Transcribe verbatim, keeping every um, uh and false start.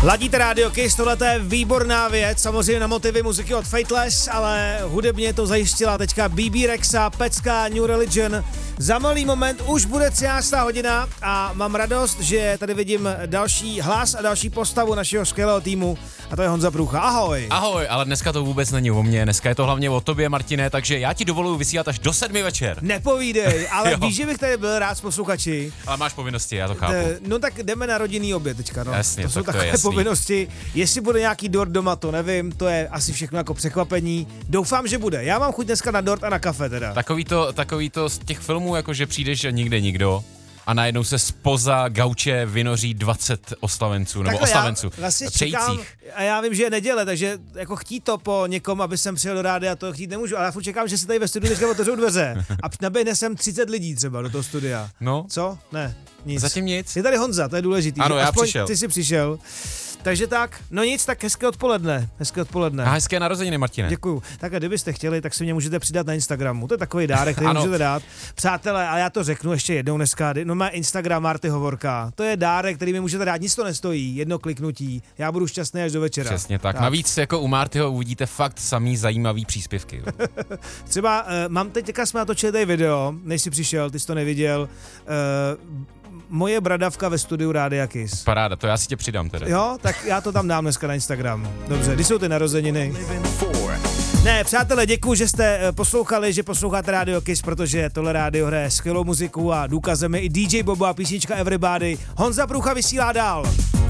Ladíte Radio Kiss, tohle je výborná věc, samozřejmě na motivy muziky od Fateless, ale hudebně to zajistila teďka B B Rexa, Pecka, New Religion. Za malý moment už bude třináctá hodina a mám radost, že tady vidím další hlas a další postavu našeho skvělého týmu a to je Honza Průcha. Ahoj. Ahoj, ale dneska to vůbec není o mně, dneska je to hlavně o tobě, Martine, takže já ti dovoluji vysílat až do sedmi večer. Nepovídej, ale víš, že bych tady byl rád s posluchači. Ale máš povinnosti, já to chápu. De, no tak jdeme na rodinný oběd teďka, no. Jasně, to jsou tak to takové je jasný. povinnosti. Jestli bude nějaký dort doma, to nevím, to je asi všechno jako překvapení. Doufám, že bude. Já mám chuť dneska na dort a na kafe teda. Takový to, takový to z těch filmů, jako že přijdeš a nikde nikdo a najednou se spoza gauče vynoří dvacet oslavenců, nebo Takhle oslavenců, já vlastně čekám, přejících. a já vím, že je neděle, takže jako chtít to po někom, aby jsem přijel do rádia, to chtít nemůžu, ale já furt čekám, že se tady ve studiu teďka otevřou dveře a naběhne sem třicet lidí třeba do toho studia. No. Co? Ne, nic. Zatím nic. Je tady Honza, to je důležitý. Ano, že já aspoň přišel. Ty jsi přišel. Takže tak, no nic, tak hezké odpoledne, hezké odpoledne. A hezké narozeniny, Martine. Děkuju. Tak a kdybyste chtěli, tak si mě můžete přidat na Instagramu. To je takový dárek, který Ano. můžete dát. Přátelé, a já to řeknu ještě jednou dneska, no má Instagram Marty Hovorka. To je dárek, který mi můžete dát, nic to nestojí, jedno kliknutí. Já budu šťastný až do večera. Přesně tak. tak. Navíc jako u Martyho uvidíte fakt samý zajímavý příspěvky. Třeba uh, mám teď, teďka jsme natočili tady video, než jsi přišel, ty jsi to neviděl. Uh, moje bradavka ve studiu Rádia Kiss. Paráda, to já si tě přidám teda. Jo, tak já to tam dám dneska na Instagram. Dobře, kdy jsou ty narozeniny? Ne, přátelé, děkuji, že jste poslouchali, že posloucháte Radio Kiss, protože tohle rádio hraje skvělou muziku a důkazem je i D J Bobo a písnička Everybody. Honza Průcha vysílá dál.